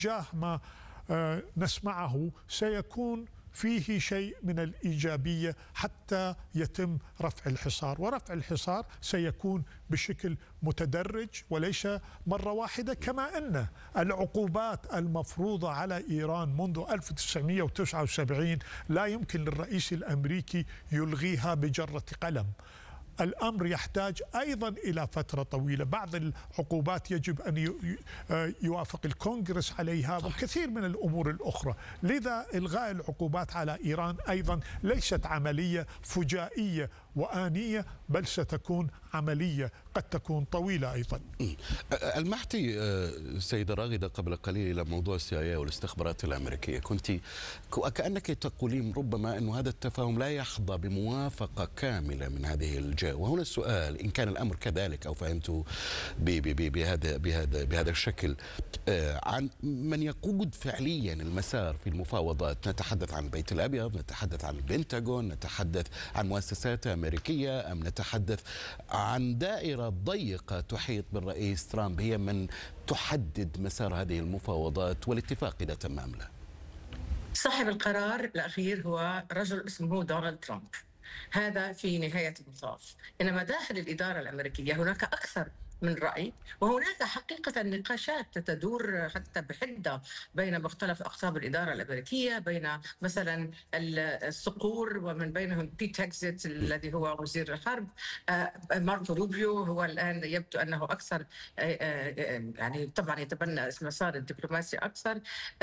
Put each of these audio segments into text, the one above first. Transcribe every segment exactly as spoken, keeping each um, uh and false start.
تجاه ما نسمعه سيكون فيه شيء من الإيجابية حتى يتم رفع الحصار، ورفع الحصار سيكون بشكل متدرج وليس مرة واحدة، كما أن العقوبات المفروضة على إيران منذ ألف وتسعمئة وتسعة وسبعين لا يمكن للرئيس الأمريكي يلغيها بجرة قلم. الأمر يحتاج أيضا إلى فترة طويلة، بعض العقوبات يجب أن يوافق الكونغرس عليها وكثير من الأمور الأخرى. لذا إلغاء العقوبات على إيران أيضا ليست عملية فجائية وآنية، بل ستكون عملية قد تكون طويلة أيضا. المحتي سيدة راغدة قبل قليل إلى موضوع السي آي إيه والاستخبارات الأمريكية، كنت كأنك تقولين ربما أن هذا التفاهم لا يحظى بموافقة كاملة من هذه الجهة، وهنا السؤال إن كان الأمر كذلك أو فهمت بهذا بهذا بهذا الشكل، عن من يقود فعليا المسار في المفاوضات. نتحدث عن البيت الأبيض، نتحدث عن البنتاغون، نتحدث عن مؤسسات أمريكية، أم نتحدث عن دائرة ضيقة تحيط بالرئيس ترامب هي من تحدد مسار هذه المفاوضات والاتفاق إذا تم أم لا؟ صاحب القرار الأخير هو رجل اسمه دونالد ترامب، هذا في نهاية المطاف. إنما داخل الإدارة الأمريكية هناك أكثر من رأي، وهناك حقيقة نقاشات تدور حتى بحدة بين مختلف أقطاب الإدارة الأمريكية، بين مثلا الصقور ومن بينهم بيت هيكسيت الذي هو وزير الحرب، ماركو روبيو هو الآن يبدو أنه أكثر يعني طبعا يتبنى المسار الدبلوماسي أكثر.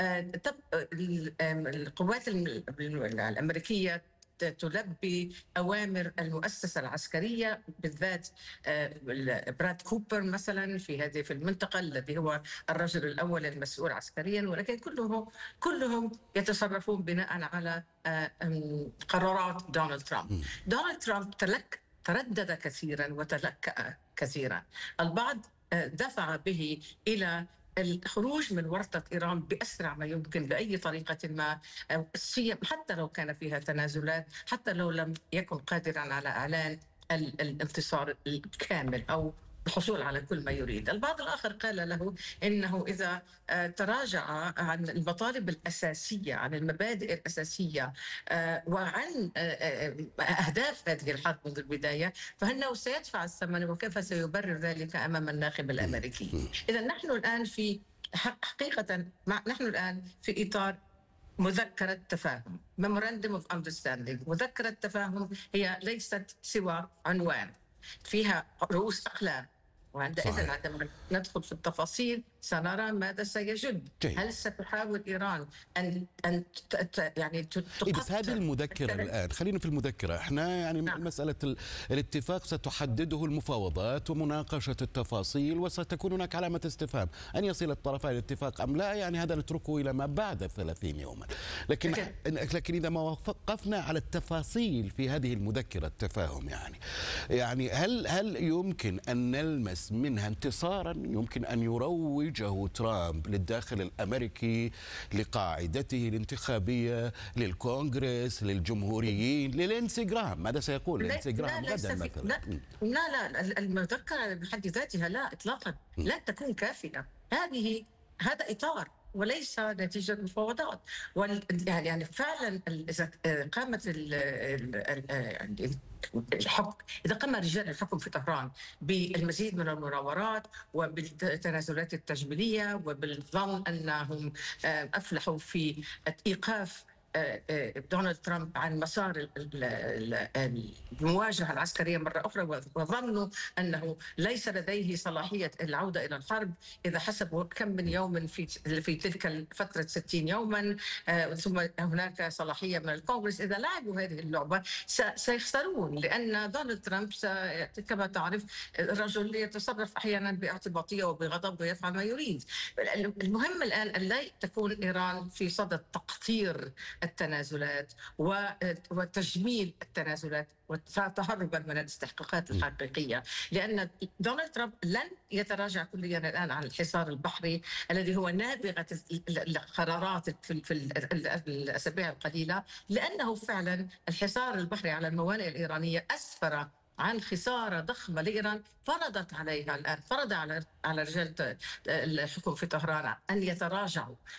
القوات الأمريكية تلبي أوامر المؤسسة العسكرية، بالذات براد كوبر مثلا في هذه في المنطقة الذي هو الرجل الأول المسؤول عسكريا، ولكن كلهم كلهم يتصرفون بناء على قرارات دونالد ترامب. دونالد ترامب تلك تردد كثيرا وتلكأ كثيرا، البعض دفع به إلى الخروج من ورطة إيران بأسرع ما يمكن بأي طريقة ما، حتى لو كان فيها تنازلات، حتى لو لم يكن قادرا على إعلان الانتصار الكامل أو الحصول على كل ما يريد. البعض الآخر قال له إنه إذا تراجع عن المطالب الأساسية، عن المبادئ الأساسية وعن أهداف هذه الحرب منذ البداية، فإنه سيدفع الثمن، وكيف سيبرر ذلك أمام الناخب الأمريكي. إذا نحن الآن في حقيقة نحن الآن في إطار مذكرة تفاهم Memorandum of Understanding. مذكرة تفاهم هي ليست سوى عنوان فيها رؤوس أقلام، وعندئذ عندما ندخل في التفاصيل سنرى ماذا سيجد. جيد. هل ستحاول إيران أن أن يعني تقطع؟ بس هذه المذكرة الآن، خلينا في المذكرة، احنا يعني نعم. مسألة الاتفاق ستحدده المفاوضات ومناقشة التفاصيل، وستكون هناك علامة استفهام أن يصل الطرفان الاتفاق أم لا، يعني هذا نتركه إلى ما بعد ثلاثين يوما. لكن okay. لكن إذا ما وقفنا على التفاصيل في هذه المذكرة التفاهم، يعني يعني هل هل يمكن أن نلمس منها انتصارا يمكن أن يروجه ترامب للداخل الأمريكي، لقاعدته الانتخابية، للكونغرس، للجمهوريين، للإنستغرام؟ ماذا سيقول الإنستغرام غدا مثلا؟ لا لا, لا المذكرة بحد ذاتها لا إطلاقا لن تكون كافية. هذه هذا إطار وليس نتيجة مفاوضات. يعني فعلا إذا قامت الحكم إذا قام رجال الحكم في طهران بالمزيد من المناورات وبالتنازلات التجميلية وبالظن أنهم أفلحوا في إيقاف دونالد ترامب عن مسار المواجهة العسكرية مرة أخرى، وظنوا أنه ليس لديه صلاحية العودة إلى الحرب إذا حسبوا كم من يوم في في تلك الفترة ستين يوما، ثم هناك صلاحية من الكونغرس. إذا لعبوا هذه اللعبة سيخسرون، لأن دونالد ترامب كما تعرف رجل يتصرف أحيانا باعتباطية وبغضب ويفعل ما يريد. المهم الآن أن لا تكون إيران في صدد تقطير التنازلات وتجميل التنازلات وتهربا من الاستحقاقات الحقيقية، لأن دونالد ترامب لن يتراجع كليا الآن عن الحصار البحري الذي هو نابغة القرارات في الأسابيع القليلة، لأنه فعلا الحصار البحري على الموانئ الإيرانية أسفر عن خسارة ضخمة لإيران، فرضت عليها الآن، فرض على على رجال الحكم في طهران أن يتراجعوا